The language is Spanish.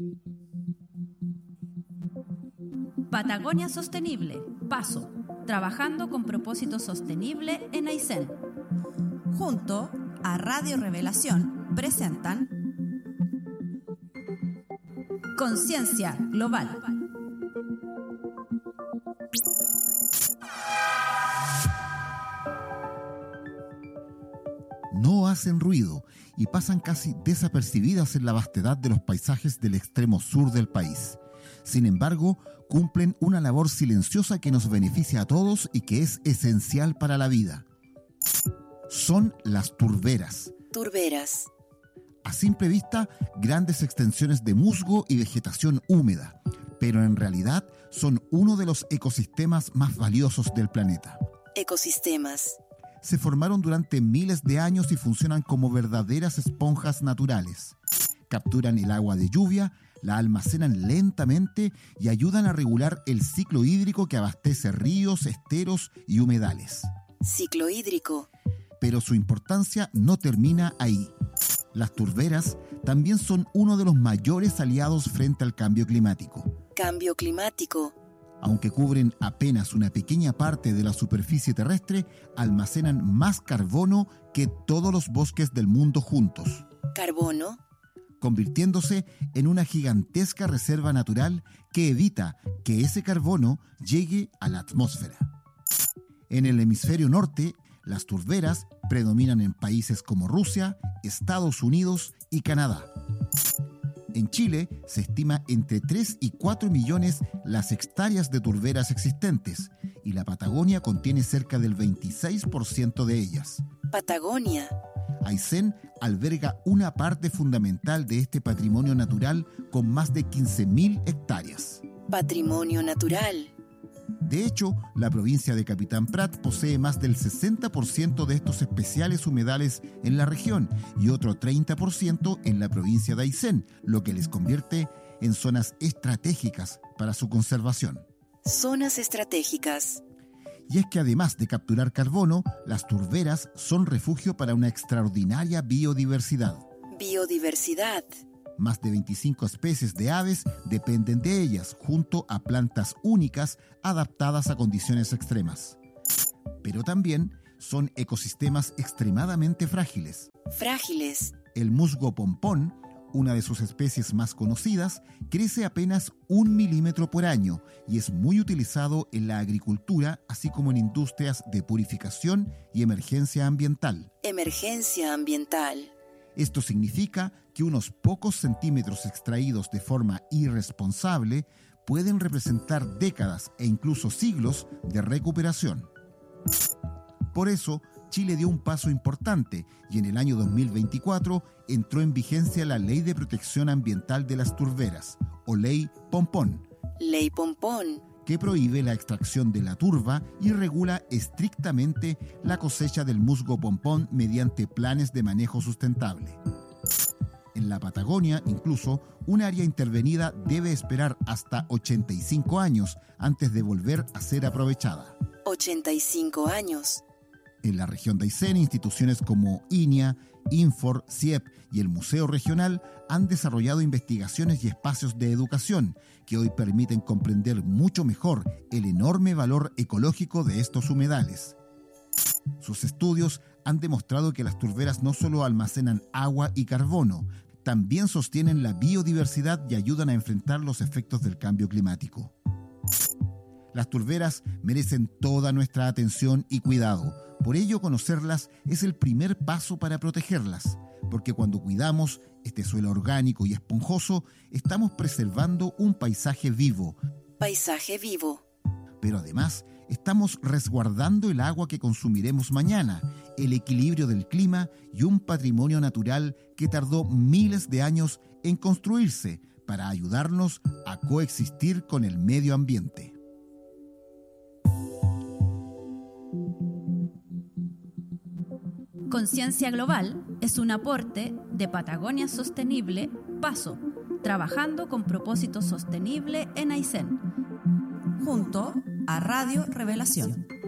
Patagonia Sostenible, Paso, trabajando con propósito sostenible en Aysén. Junto a Radio Revelación presentan Conciencia Global. No hacen ruido y pasan casi desapercibidas en la vastedad de los paisajes del extremo sur del país. Sin embargo, cumplen una labor silenciosa que nos beneficia a todos y que es esencial para la vida. Son las turberas. Turberas. A simple vista, grandes extensiones de musgo y vegetación húmeda, pero en realidad son uno de los ecosistemas más valiosos del planeta. Ecosistemas. Se formaron durante miles de años y funcionan como verdaderas esponjas naturales. Capturan el agua de lluvia, la almacenan lentamente y ayudan a regular el ciclo hídrico que abastece ríos, esteros y humedales. Ciclo hídrico. Pero su importancia no termina ahí. Las turberas también son uno de los mayores aliados frente al cambio climático. Cambio climático. Aunque cubren apenas una pequeña parte de la superficie terrestre, almacenan más carbono que todos los bosques del mundo juntos. Carbono. Convirtiéndose en una gigantesca reserva natural que evita que ese carbono llegue a la atmósfera. En el hemisferio norte, las turberas predominan en países como Rusia, Estados Unidos y Canadá. En Chile se estima entre 3 y 4 millones las hectáreas de turberas existentes y la Patagonia contiene cerca del 26% de ellas. Patagonia. Aysén alberga una parte fundamental de este patrimonio natural con más de 15.000 hectáreas. Patrimonio natural. De hecho, la provincia de Capitán Prat posee más del 60% de estos especiales humedales en la región y otro 30% en la provincia de Aysén, lo que les convierte en zonas estratégicas para su conservación. Zonas estratégicas. Y es que además de capturar carbono, las turberas son refugio para una extraordinaria biodiversidad. Biodiversidad. Más de 25 especies de aves dependen de ellas, junto a plantas únicas adaptadas a condiciones extremas. Pero también son ecosistemas extremadamente frágiles. Frágiles. El musgo pompón, una de sus especies más conocidas, crece apenas 1 milímetro por año y es muy utilizado en la agricultura, así como en industrias de purificación y emergencia ambiental. Emergencia ambiental. Esto significa que unos pocos centímetros extraídos de forma irresponsable pueden representar décadas e incluso siglos de recuperación. Por eso, Chile dio un paso importante y en el año 2024 entró en vigencia la Ley de Protección Ambiental de las Turberas, o Ley Pompón. Ley Pompón. Que prohíbe la extracción de la turba y regula estrictamente la cosecha del musgo pompón mediante planes de manejo sustentable. En la Patagonia, incluso, un área intervenida debe esperar hasta 85 años antes de volver a ser aprovechada. 85 años. En la región de Aysén, instituciones como INIA, Infor, CIEP y el Museo Regional han desarrollado investigaciones y espacios de educación que hoy permiten comprender mucho mejor el enorme valor ecológico de estos humedales. Sus estudios han demostrado que las turberas no solo almacenan agua y carbono, también sostienen la biodiversidad y ayudan a enfrentar los efectos del cambio climático. Las turberas merecen toda nuestra atención y cuidado. Por ello, conocerlas es el primer paso para protegerlas, porque cuando cuidamos este suelo orgánico y esponjoso, estamos preservando un paisaje vivo. Paisaje vivo. Pero además, estamos resguardando el agua que consumiremos mañana, el equilibrio del clima y un patrimonio natural que tardó miles de años en construirse para ayudarnos a coexistir con el medio ambiente. Conciencia Global es un aporte de Patagonia Sostenible, Paso, trabajando con propósito sostenible en Aysén, junto a Radio Revelación.